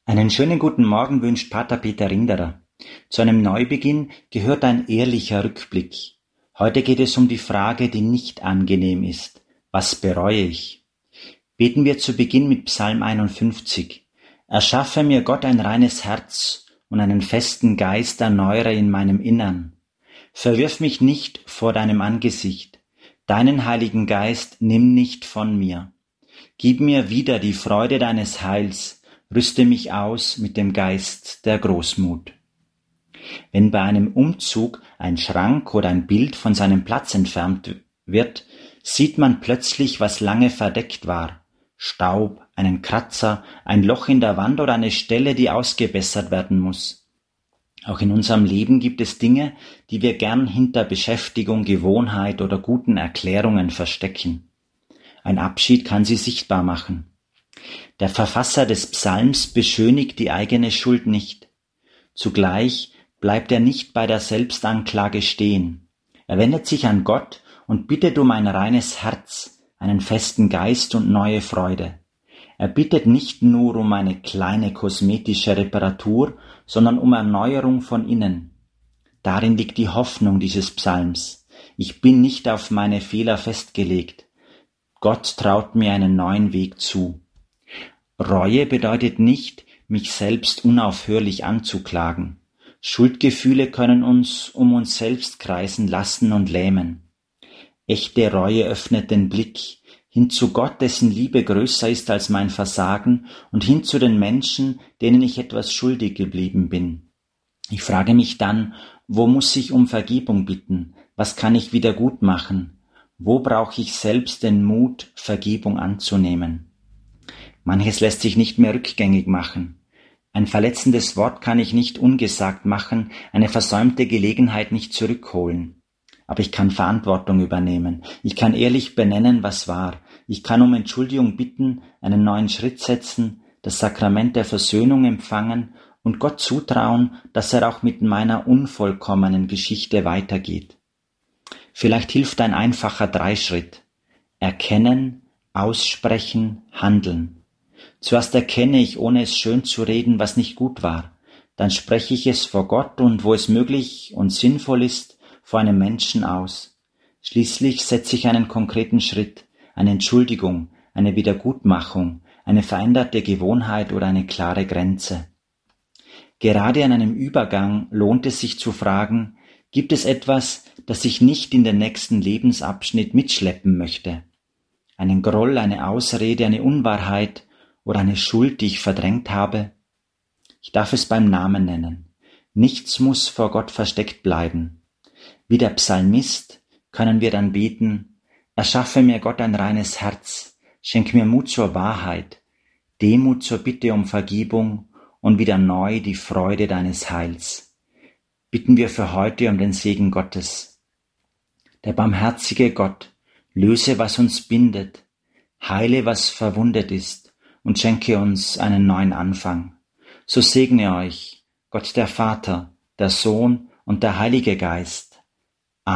Einen schönen guten Morgen wünscht Pater Peter Rinderer. Zu einem Neubeginn gehört ein ehrlicher Rückblick. Heute geht es um die Frage, die nicht angenehm ist. Was bereue ich? Beten wir zu Beginn mit Psalm 51. Erschaffe mir Gott ein reines Herz und einen festen Geist erneuere in meinem Innern. Verwirf mich nicht vor deinem Angesicht. Deinen Heiligen Geist nimm nicht von mir. Gib mir wieder die Freude deines Heils. Rüste mich aus mit dem Geist der Großmut. Wenn bei einem Umzug ein Schrank oder ein Bild von seinem Platz entfernt wird, sieht man plötzlich, was lange verdeckt war. Staub, einen Kratzer, ein Loch in der Wand oder eine Stelle, die ausgebessert werden muss. Auch in unserem Leben gibt es Dinge, die wir gern hinter Beschäftigung, Gewohnheit oder guten Erklärungen verstecken. Ein Abschied kann sie sichtbar machen. Der Verfasser des Psalms beschönigt die eigene Schuld nicht. Zugleich bleibt er nicht bei der Selbstanklage stehen. Er wendet sich an Gott und bittet um ein reines Herz, einen festen Geist und neue Freude. Er bittet nicht nur um eine kleine kosmetische Reparatur, sondern um Erneuerung von innen. Darin liegt die Hoffnung dieses Psalms. Ich bin nicht auf meine Fehler festgelegt. Gott traut mir einen neuen Weg zu. Reue bedeutet nicht, mich selbst unaufhörlich anzuklagen. Schuldgefühle können uns um uns selbst kreisen lassen und lähmen. Echte Reue öffnet den Blick hin zu Gott, dessen Liebe größer ist als mein Versagen, und hin zu den Menschen, denen ich etwas schuldig geblieben bin. Ich frage mich dann, wo muss ich um Vergebung bitten? Was kann ich wieder gut machen? Wo brauche ich selbst den Mut, Vergebung anzunehmen? Manches lässt sich nicht mehr rückgängig machen. Ein verletzendes Wort kann ich nicht ungesagt machen, eine versäumte Gelegenheit nicht zurückholen. Aber ich kann Verantwortung übernehmen. Ich kann ehrlich benennen, was war. Ich kann um Entschuldigung bitten, einen neuen Schritt setzen, das Sakrament der Versöhnung empfangen und Gott zutrauen, dass er auch mit meiner unvollkommenen Geschichte weitergeht. Vielleicht hilft ein einfacher Dreischritt. Erkennen, aussprechen, handeln. Zuerst erkenne ich, ohne es schön zu reden, was nicht gut war. Dann spreche ich es vor Gott und, wo es möglich und sinnvoll ist, vor einem Menschen aus. Schließlich setze ich einen konkreten Schritt, eine Entschuldigung, eine Wiedergutmachung, eine veränderte Gewohnheit oder eine klare Grenze. Gerade an einem Übergang lohnt es sich zu fragen, gibt es etwas, das ich nicht in den nächsten Lebensabschnitt mitschleppen möchte? Einen Groll, eine Ausrede, eine Unwahrheit oder eine Schuld, die ich verdrängt habe? Ich darf es beim Namen nennen. Nichts muss vor Gott versteckt bleiben. Wie der Psalmist können wir dann beten: Erschaffe mir Gott ein reines Herz, schenk mir Mut zur Wahrheit, Demut zur Bitte um Vergebung und wieder neu die Freude deines Heils. Bitten wir für heute um den Segen Gottes. Der barmherzige Gott, löse, was uns bindet, heile, was verwundet ist, und schenke uns einen neuen Anfang. So segne euch Gott der Vater, der Sohn und der Heilige Geist.